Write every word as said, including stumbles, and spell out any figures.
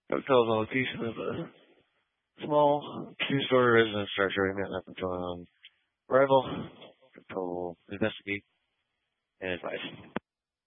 Hotel's a location of a small two-story residence structure in Manhattan on arrival. Hotel will investigate and advise.